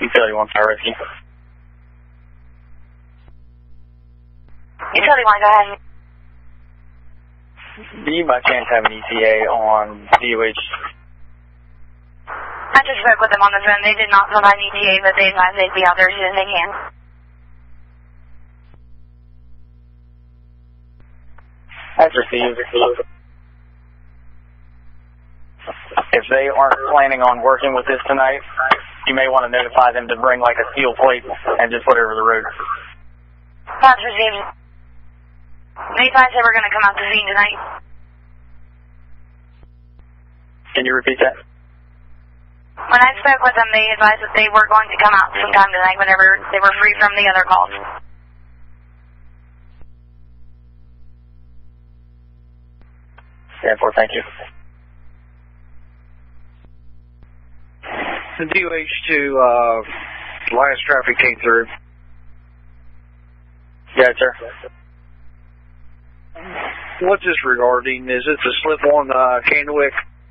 Utility 1 Fire Rescue. Utility 1, go ahead. Do you by chance have an ETA on DOH? I just spoke with them on the phone. They did not provide an ETA, but they advised they'd be out there as soon as they can. That's received. If they aren't planning on working with this tonight, you may want to notify them to bring like a steel plate and just put it over the road. That's received. They advised they were going to come out to scene tonight. Can you repeat that? When I spoke with them, they advised that they were going to come out sometime tonight whenever they were free from the other calls. Yeah, thank you. The DOH2, last traffic came through. Yes, sir. What's this regarding? Is it the slip on Candlewick?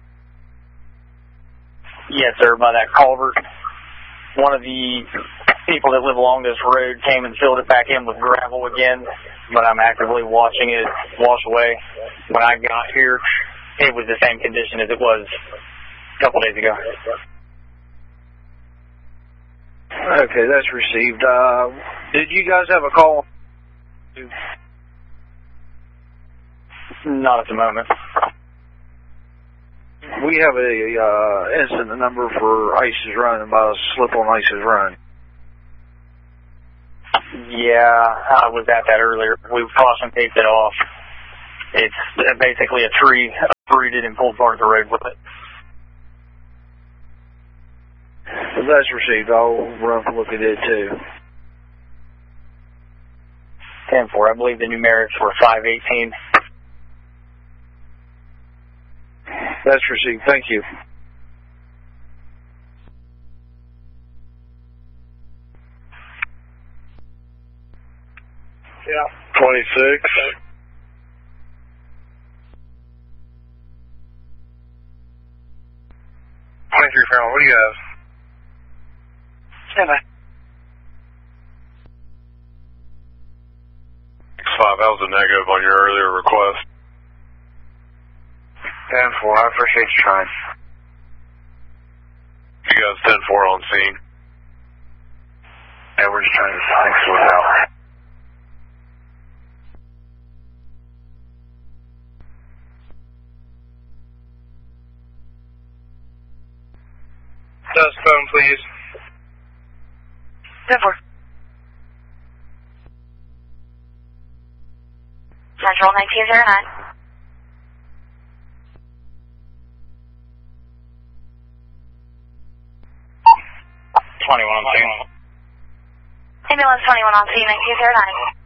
Yes, sir, by that culvert. One of the people that live along this road came and filled it back in with gravel again, but I'm actively watching it wash away. When I got here, it was the same condition as it was a couple days ago. Okay, that's received. Did you guys have a call? Not at the moment. We have a incident number for Ice's Run, about a slip on Ice's Run. Yeah, I was at that earlier. We've caution taped it off. It's basically a tree uprooted and pulled part of the road with it. If that's received, I'll run and look at it too. 10-4, I believe the numerics were 518. That's received, thank you. Yeah. 26. 23, Farrell, what do you have? Stand by. 6-5, that was a negative on your earlier request. 10-4, I appreciate you trying. You guys 10-4 on scene. Yeah, we're just trying to sort it out. Dust phone, please. 10-4. Central 1909. 21 on scene. Ambulance 21 on scene, 1909.